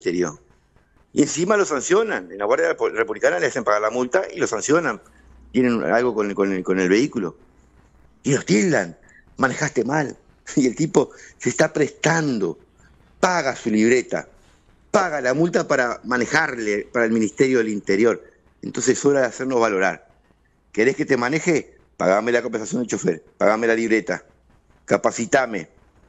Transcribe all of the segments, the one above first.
ministerio. Y encima lo sancionan. En la Guardia Republicana le hacen pagar la multa y lo sancionan. Tienen algo con el vehículo. Y los tildan. Manejaste mal. Y el tipo se está prestando. Paga su libreta. Paga la multa para manejarle para el Ministerio del Interior. Entonces es hora de hacernos valorar. ¿Querés que te maneje? Pagame la compensación del chofer. Pagame la libreta. Capacitame.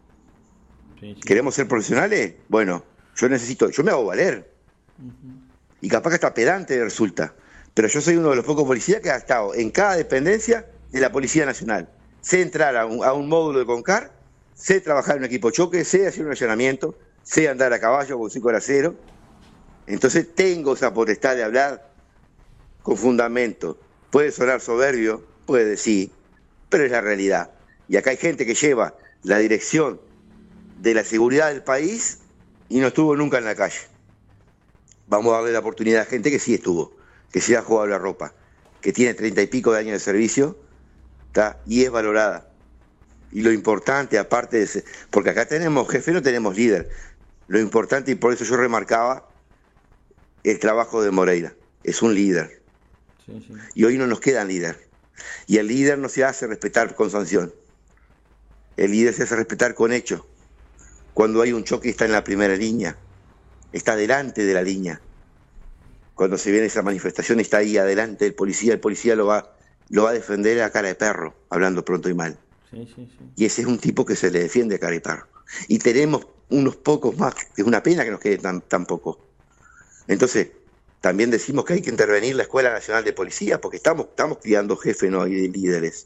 Sí. ¿Queremos ser profesionales? Bueno, yo me hago valer. Y capaz que hasta pedante resulta, pero yo soy uno de los pocos policías que ha estado en cada dependencia de la Policía Nacional. Sé entrar a un módulo de CONCAR, sé trabajar en un equipo choque, sé hacer un allanamiento, sé andar a caballo con 5 horas 0. Entonces tengo esa potestad de hablar con fundamento. Puede sonar soberbio, puede sí, pero es la realidad. Y acá hay gente que lleva la dirección de la seguridad del país y no estuvo nunca en la calle. Vamos a darle la oportunidad a gente que sí estuvo, que se ha jugado la ropa, que tiene 30 y pico de años de servicio, ¿tá? Y es valorada. Y lo importante, aparte de ese, porque acá tenemos jefe, no tenemos líder. Lo importante, y por eso yo remarcaba el trabajo de Moreira, es un líder. Sí. Y hoy no nos queda líder. Y el líder no se hace respetar con sanción. El líder se hace respetar con hechos. Cuando hay un choque está en la primera línea. Está delante de la línea. Cuando se viene esa manifestación está ahí adelante el policía lo va a defender a cara de perro, hablando pronto y mal. Sí. Y ese es un tipo que se le defiende a cara de perro. Y tenemos unos pocos más, es una pena que nos quede tan pocos. Entonces, también decimos que hay que intervenir la Escuela Nacional de Policía, porque estamos criando jefes, ¿no? Y líderes.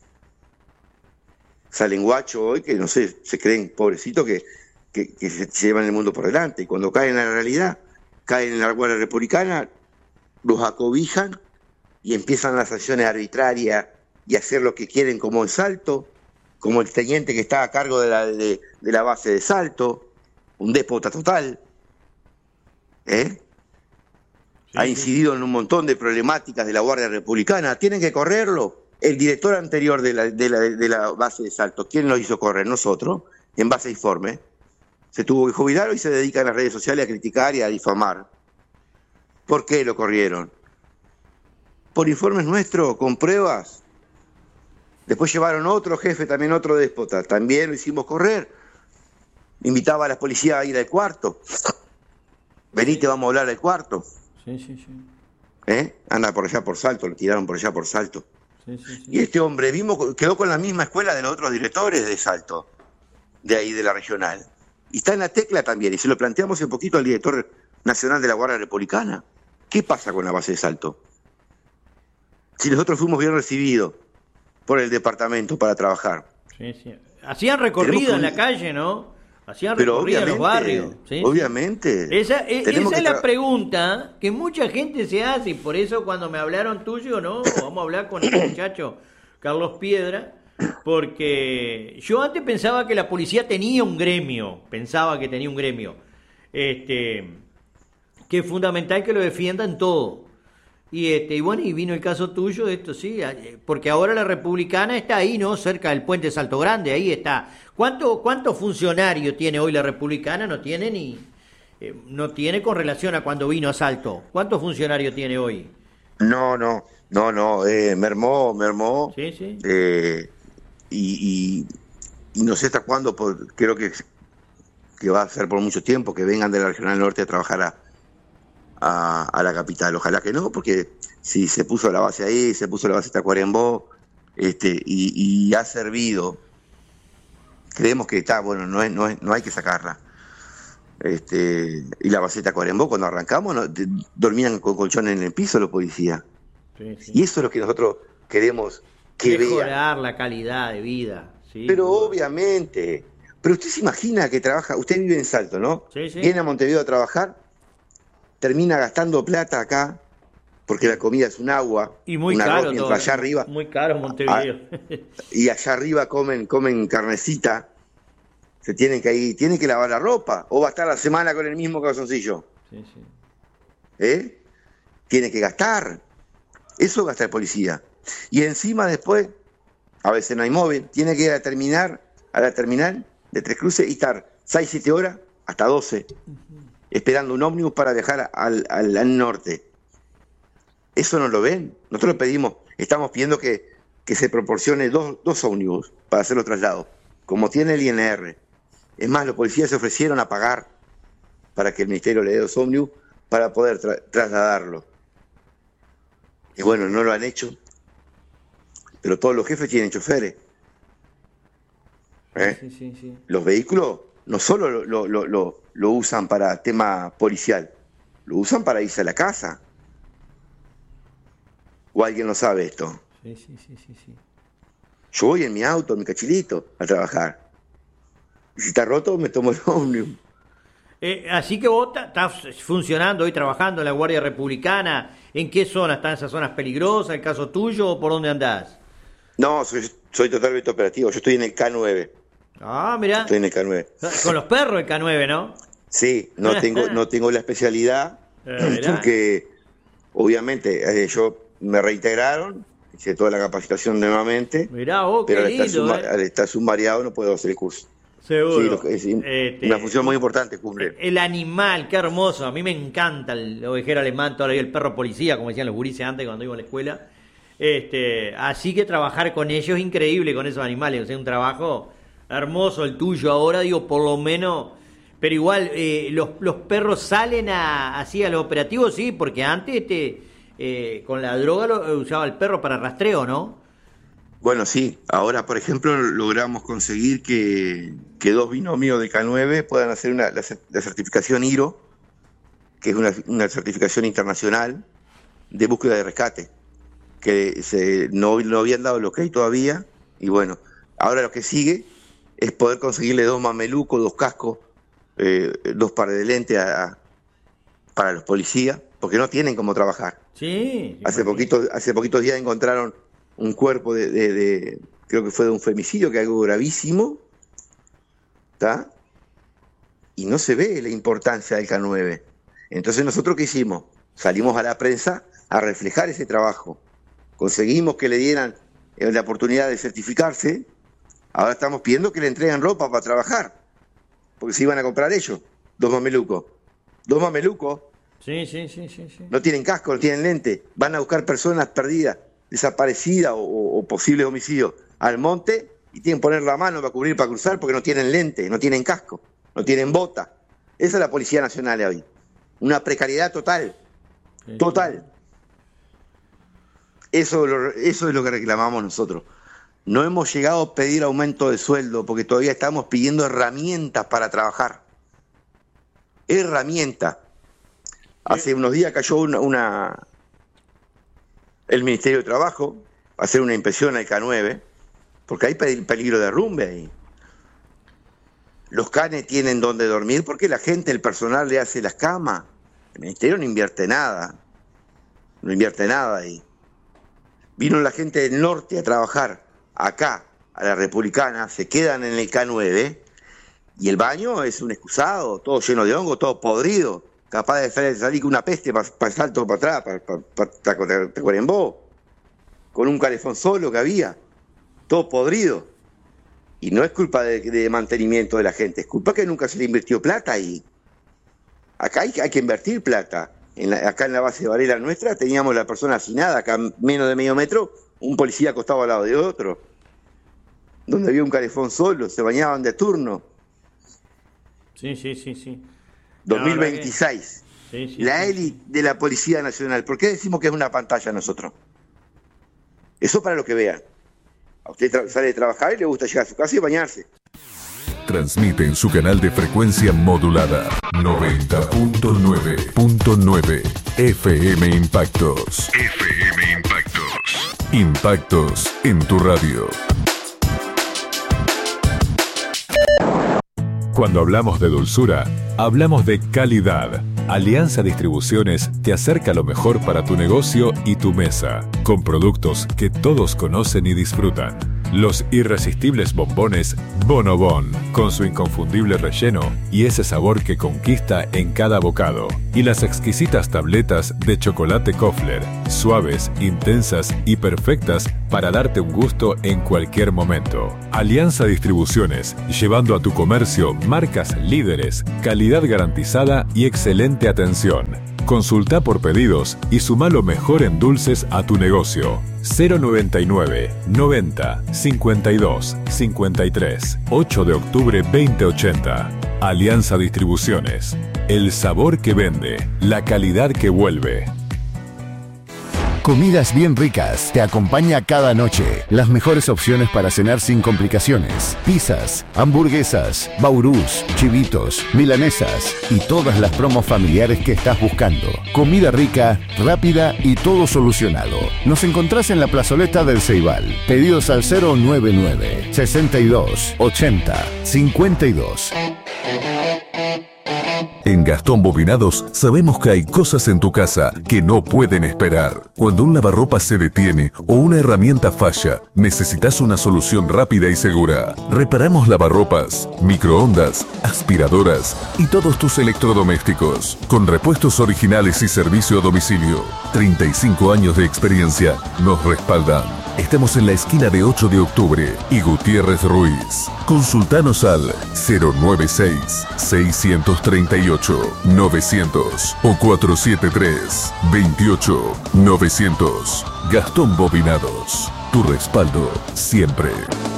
Salen guachos hoy que, no sé, se creen pobrecitos que se llevan el mundo por delante, y cuando caen en la realidad, caen en la Guardia Republicana, los acobijan y empiezan las acciones arbitrarias y hacer lo que quieren, como en Salto, como el teniente que está a cargo de la base de Salto, un déspota total, Sí. Ha incidido en un montón de problemáticas de la Guardia Republicana. Tienen que correrlo. El director anterior de la base de Salto, ¿quién lo hizo correr? Nosotros, en base a informe. Se tuvo que jubilar y se dedica en las redes sociales a criticar y a difamar. ¿Por qué lo corrieron? Por informes nuestros, con pruebas. Después llevaron otro jefe, también otro déspota. También lo hicimos correr. Invitaba a la policía a ir al cuarto. Venite, vamos a hablar al cuarto. Sí. Anda por allá por Salto, lo tiraron por allá por Salto. Sí. Y este hombre quedó con la misma escuela de los otros directores de Salto, de ahí de la regional. Y está en la tecla también, y se lo planteamos un poquito al director nacional de la Guardia Republicana. ¿Qué pasa con la base de Salto? Si nosotros fuimos bien recibidos por el departamento para trabajar. Sí. Hacían recorrido en la calle, ¿no? Hacían recorrido en los barrios. Sí. Obviamente. Esa es la pregunta que mucha gente se hace, y por eso cuando me hablaron tuyo, no, vamos a hablar con el muchacho Carlos Piedra, porque yo antes pensaba que la policía tenía un gremio, que es fundamental que lo defiendan todo. Y bueno, y vino el caso tuyo, esto sí, porque ahora la Republicana está ahí, ¿no? Cerca del puente Salto Grande, ahí está. ¿Cuántos funcionarios tiene hoy la Republicana? No tiene con relación a cuando vino a Salto. ¿Cuántos funcionarios tiene hoy? No, mermó. Sí. Y no sé hasta cuándo, creo que va a ser por mucho tiempo que vengan de la Regional Norte a trabajar a la capital. Ojalá que no, porque si se puso la base ahí, se puso la base de Tacuarembó, y ha servido. Creemos que está, bueno, no hay que sacarla. Y la base de Tacuarembó, cuando arrancamos, dormían con colchones en el piso los policías. Sí. Y eso es lo que nosotros queremos que mejorar la calidad de vida. Sí, pero obviamente. Pero usted se imagina que trabaja, usted vive en Salto, ¿no? Sí. Viene a Montevideo a trabajar, termina gastando plata acá, porque la comida es un agua. Y muy caro todo. Allá arriba, muy caro Montevideo. Y allá arriba comen carnecita. Tienen que lavar la ropa, o va a estar la semana con el mismo calzoncillo. Sí. Tiene que gastar. Eso gasta el policía. Y encima después, a veces no hay móvil, tiene que ir a la terminal de Tres Cruces y estar 6-7 horas hasta 12. esperando un ómnibus para viajar al norte. Eso no lo ven. Nosotros pedimos, estamos pidiendo que se proporcione dos ómnibus para hacer los traslados, como tiene el INR. Es más, los policías se ofrecieron a pagar para que el ministerio le dé 2 ómnibus para poder trasladarlo. Y bueno, no lo han hecho. Pero todos los jefes tienen choferes. Sí. Los vehículos no solo lo usan para tema policial, lo usan para irse a la casa. ¿O alguien no sabe esto? Sí. Yo voy en mi auto, en mi cachilito, a trabajar. Y si está roto, me tomo el ómnibus. Así que vos estás funcionando hoy, trabajando en la Guardia Republicana. ¿En qué zona? ¿Están esas zonas peligrosas, el caso tuyo, o por dónde andás? No, soy totalmente operativo. Yo estoy en el K9. Ah, mirá. Estoy en el K9. Con los perros el K9, ¿no? Sí, no tengo la especialidad, porque obviamente yo me reintegraron, hice toda la capacitación nuevamente. Mirá vos, pero qué lindo, al estar sumariado no puedo hacer el curso. Seguro. Sí, una función muy importante cumple. El animal, qué hermoso. A mí me encanta el ovejero alemán, todavía el perro policía, como decían los gurises antes cuando iba a la escuela. Así que trabajar con ellos es increíble, con esos animales. O sea, un trabajo hermoso el tuyo ahora, digo, por lo menos. Pero igual, los perros salen así a los operativos, sí, porque antes con la droga lo usaba el perro para rastreo, ¿no? Bueno, sí. Ahora, por ejemplo, logramos conseguir que 2 binomios de K9 puedan hacer la certificación IRO, que es una certificación internacional de búsqueda de rescate, que no habían dado el ok todavía. Y bueno, ahora lo que sigue es poder conseguirle 2 mamelucos, 2 cascos, 2 pares de lentes para los policías, porque no tienen cómo trabajar. Sí. Hace poquitos días encontraron un cuerpo creo que fue de un femicidio, que es algo gravísimo, ¿está? Y no se ve la importancia del K9. Entonces, ¿nosotros qué hicimos? Salimos a la prensa a reflejar ese trabajo. Conseguimos que le dieran la oportunidad de certificarse. Ahora estamos pidiendo que le entreguen ropa para trabajar, porque se iban a comprar ellos, 2 mamelucos. 2 mamelucos. Sí. No tienen casco, no tienen lente. Van a buscar personas perdidas, desaparecidas o posibles homicidios al monte, y tienen que poner la mano para cubrir, para cruzar, porque no tienen lente, no tienen casco, no tienen bota. Esa es la Policía Nacional hoy. Una precariedad total. Total. Eso es lo que reclamamos nosotros. No hemos llegado a pedir aumento de sueldo porque todavía estamos pidiendo herramientas para trabajar. Herramientas. Hace unos días cayó el Ministerio de Trabajo a hacer una inspección al K9, porque hay peligro de derrumbe ahí. Los canes tienen donde dormir porque la gente, el personal le hace las camas. El Ministerio no invierte nada. No invierte nada ahí. Vino la gente del norte a trabajar acá, a la Republicana, se quedan en el K9 y el baño es un excusado, todo lleno de hongo, todo podrido, capaz de salir con una peste para salto para atrás, para Tacuarembó, con un calefón solo que había, todo podrido. Y no es culpa de mantenimiento de la gente, es culpa que nunca se le invirtió plata y acá hay que invertir plata. Acá en la base de Varela nuestra teníamos la persona hacinada, acá menos de medio metro, un policía acostado al lado de otro, donde había un calefón solo, se bañaban de turno. Sí. 2026. La élite de la Policía Nacional. ¿Por qué decimos que es una pantalla nosotros? Eso para lo que vean. A usted sale de trabajar y le gusta llegar a su casa y bañarse. Transmite en su canal de frecuencia modulada 90.9.9 FM Impactos. FM Impactos. Impactos en tu radio. Cuando hablamos de dulzura, hablamos de calidad. Alianza Distribuciones te acerca lo mejor para tu negocio y tu mesa, con productos que todos conocen y disfrutan. Los irresistibles bombones Bonobón, con su inconfundible relleno y ese sabor que conquista en cada bocado. Y las exquisitas tabletas de chocolate Kofler, suaves, intensas y perfectas para darte un gusto en cualquier momento. Alianza Distribuciones, llevando a tu comercio marcas líderes, calidad garantizada y excelente atención. Consulta por pedidos y suma lo mejor en dulces a tu negocio. 099 90 52 53 8 de octubre 2080. Alianza Distribuciones. El sabor que vende, la calidad que vuelve. Comidas bien ricas te acompaña cada noche. Las mejores opciones para cenar sin complicaciones. Pizzas, hamburguesas, baurús, chivitos, milanesas y todas las promos familiares que estás buscando. Comida rica, rápida y todo solucionado. Nos encontrás en la plazoleta del Ceibal. Pedidos al 099 62 80 52. En Gastón Bobinados sabemos que hay cosas en tu casa que no pueden esperar. Cuando un lavarropas se detiene o una herramienta falla, necesitas una solución rápida y segura. Reparamos lavarropas, microondas, aspiradoras y todos tus electrodomésticos. Con repuestos originales y servicio a domicilio. 35 años de experiencia nos respaldan. Estamos en la esquina de 8 de octubre y Gutiérrez Ruiz. Consultanos al 096-638-900 o 473-28-900. Gastón Bobinados, tu respaldo siempre.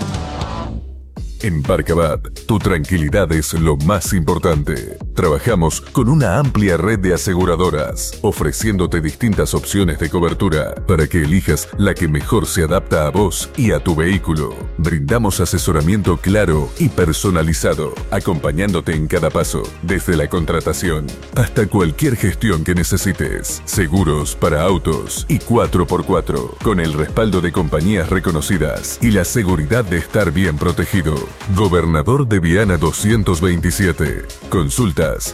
En Parcabat, tu tranquilidad es lo más importante. Trabajamos con una amplia red de aseguradoras, ofreciéndote distintas opciones de cobertura para que elijas la que mejor se adapta a vos y a tu vehículo. Brindamos asesoramiento claro y personalizado, acompañándote en cada paso, desde la contratación hasta cualquier gestión que necesites. Seguros para autos y 4x4, con el respaldo de compañías reconocidas y la seguridad de estar bien protegido. Gobernador de Viana 227. Consultas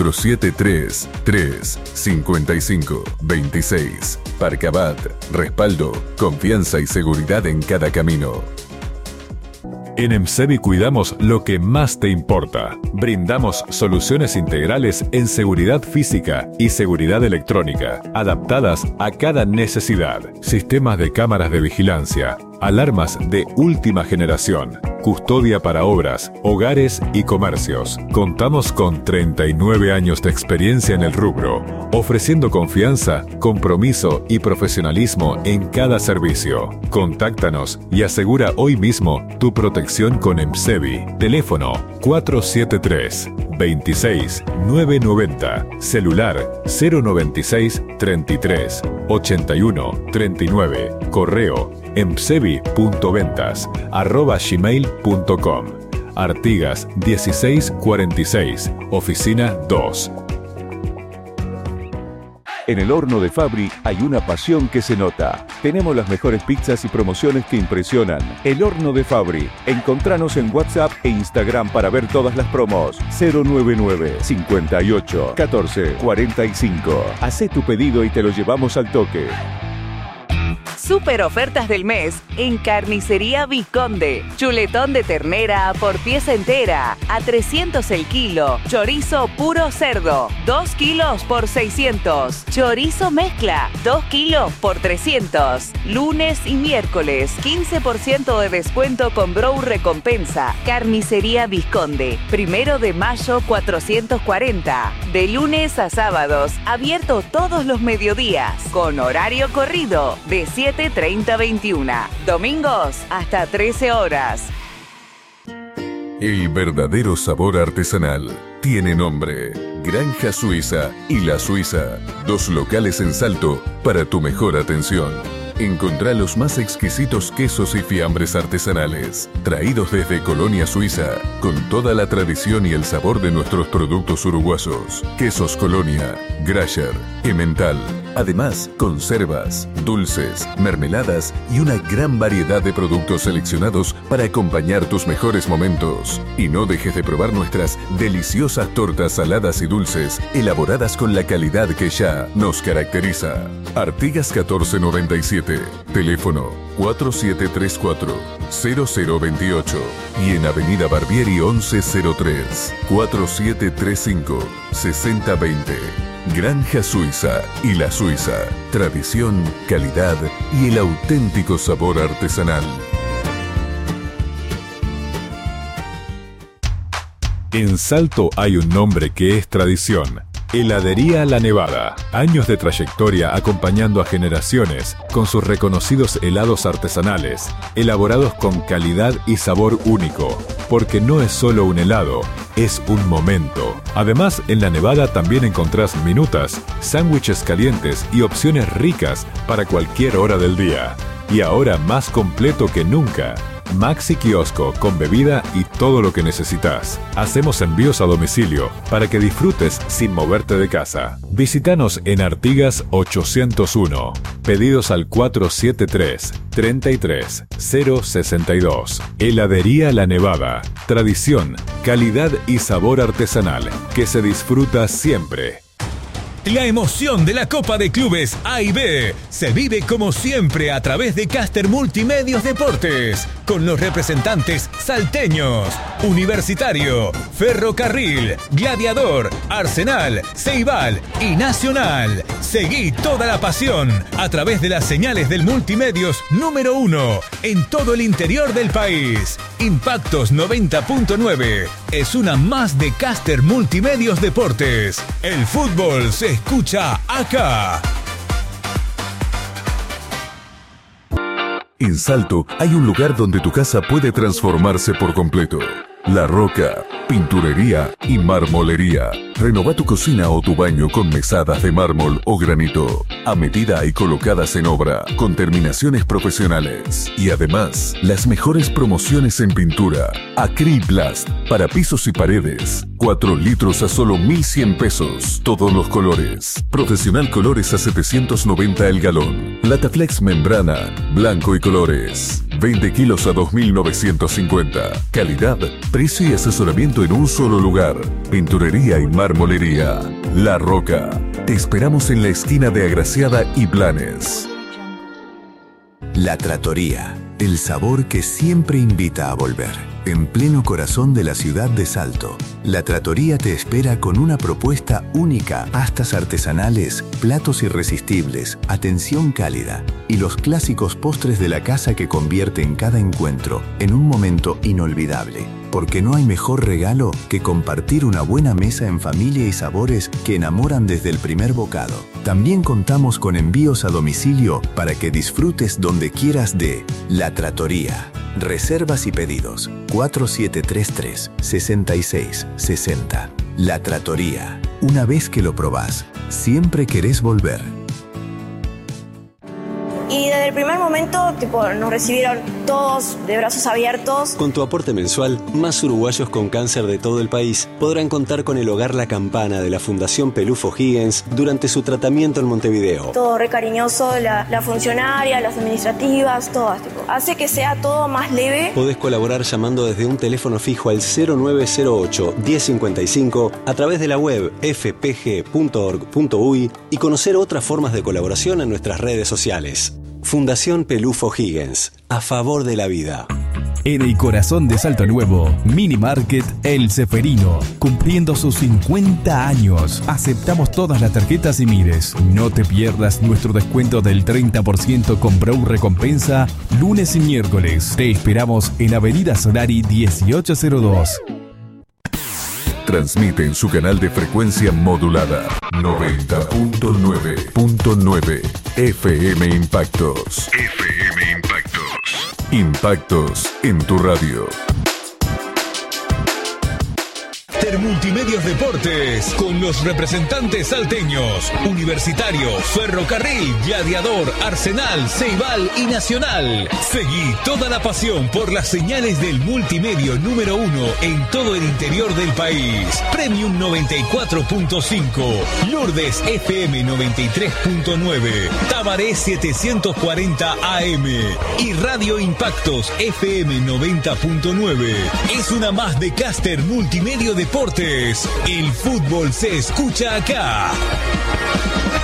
473-355-26. Parcabat. Respaldo, confianza y seguridad en cada camino. En EMSEVI cuidamos lo que más te importa. Brindamos soluciones integrales en seguridad física y seguridad electrónica, adaptadas a cada necesidad. Sistemas de cámaras de vigilancia, alarmas de última generación, custodia para obras, hogares y comercios. Contamos con 39 años de experiencia en el rubro, ofreciendo confianza, compromiso y profesionalismo en cada servicio. Contáctanos y asegura hoy mismo tu protección con EMSEVI. Teléfono 473-26-990. Celular 096 33 81 39. Correo emsevi.ventas@gmail.com. Artigas 1646, Oficina 2. En el horno de Fabri hay una pasión que se nota. Tenemos las mejores pizzas y promociones que impresionan. El horno de Fabri. Encontranos en WhatsApp e Instagram para ver todas las promos. 099 58 14 45. Hacé tu pedido y te lo llevamos al toque. Super ofertas del mes en Carnicería Visconde. Chuletón de ternera por pieza entera a 300 el kilo. Chorizo puro cerdo, 2 kilos por 600. Chorizo mezcla, 2 kilos por 300. Lunes y miércoles, 15% de descuento con Brow Recompensa. Carnicería Visconde. 1 de mayo 440. De lunes a sábados, abierto todos los mediodías. Con horario corrido de 7:30 a 21. Domingos hasta 13 horas. El verdadero sabor artesanal tiene nombre. Granja Suiza y La Suiza. 2 locales en Salto para tu mejor atención. Encontrá los más exquisitos quesos y fiambres artesanales, traídos desde Colonia Suiza, con toda la tradición y el sabor de nuestros productos uruguayos. Quesos Colonia, Grasher, Emmental, Además, conservas, dulces, mermeladas y una gran variedad de productos seleccionados para acompañar tus mejores momentos. Y no dejes de probar nuestras deliciosas tortas saladas y dulces, elaboradas con la calidad que ya nos caracteriza. Artigas 1497, teléfono 4734-0028 y en Avenida Barbieri 1103, 4735-6020. Granja Suiza y La Suiza. Tradición, calidad y el auténtico sabor artesanal. En Salto hay un nombre que es tradición. Heladería La Nevada. Años de trayectoria acompañando a generaciones con sus reconocidos helados artesanales, elaborados con calidad y sabor único. Porque no es solo un helado, es un momento. Además, en La Nevada también encontrás minutas, sándwiches calientes y opciones ricas para cualquier hora del día. Y ahora más completo que nunca. Maxi Kiosco con bebida y todo lo que necesitas. Hacemos envíos a domicilio para que disfrutes sin moverte de casa. Visítanos en Artigas 801. Pedidos al 473-33-062. Heladería La Nevada. Tradición, calidad y sabor artesanal que se disfruta siempre. La emoción de la Copa de Clubes A y B se vive como siempre a través de Caster Multimedios Deportes, con los representantes salteños, Universitario, Ferrocarril, Gladiador, Arsenal, Ceibal y Nacional. Seguí toda la pasión a través de las señales del Multimedios número 1 en todo el interior del país. Impactos 90.9 es una más de Caster Multimedios Deportes. El fútbol se escucha acá. En Salto hay un lugar donde tu casa puede transformarse por completo. La Roca, pinturería y marmolería. Renova tu cocina o tu baño con mesadas de mármol o granito, a medida y colocadas en obra, con terminaciones profesionales. Y además, las mejores promociones en pintura. Acriplast, para pisos y paredes. 4 litros a solo 1.100 pesos. Todos los colores. Profesional Colores a 790 el galón. Lataflex Membrana, blanco y colores. 20 kilos a 2.950. Calidad, precio y asesoramiento en un solo lugar. Pinturería y marmolería. La Roca. Te esperamos en la esquina de Agraciada y Blanes. La Trattoria. El sabor que siempre invita a volver. En pleno corazón de la ciudad de Salto, La Trattoria te espera con una propuesta única: pastas artesanales, platos irresistibles, atención cálida y los clásicos postres de la casa que convierten cada encuentro en un momento inolvidable. Porque no hay mejor regalo que compartir una buena mesa en familia y sabores que enamoran desde el primer bocado. También contamos con envíos a domicilio para que disfrutes donde quieras de La Trattoria. Reservas y pedidos 4733-6660. La Trattoria. Una vez que lo probás, siempre querés volver. Y desde el primer momento, nos recibieron todos de brazos abiertos. Con tu aporte mensual, más uruguayos con cáncer de todo el país podrán contar con el Hogar La Campana de la Fundación Pelufo Higgins durante su tratamiento en Montevideo. Todo re cariñoso, la funcionaria, las administrativas, todas. Hace que sea todo más leve. Podés colaborar llamando desde un teléfono fijo al 0908 1055 a través de la web fpg.org.uy y conocer otras formas de colaboración en nuestras redes sociales. Fundación Pelufo Higgins, a favor de la vida. En el corazón de Salto Nuevo, Mini Market El Ceferino, cumpliendo sus 50 años. Aceptamos todas las tarjetas y mires. No te pierdas nuestro descuento del 30% con Brow Recompensa, lunes y miércoles. Te esperamos en Avenida Solari 1802. Transmite en su canal de frecuencia modulada 90.9.9 FM Impactos. FM Impactos. Impactos en tu radio. Caster Multimedios Deportes, con los representantes salteños, Universitario, Ferrocarril, Gladiador, Arsenal, Ceibal y Nacional. Seguí toda la pasión por las señales del multimedio número 1 en todo el interior del país. Premium 94.5, Lourdes FM 93.9, Tabaré 740 AM y Radio Impactos FM 90.9. Es una más de Caster Multimedio Deportes. El fútbol se escucha acá.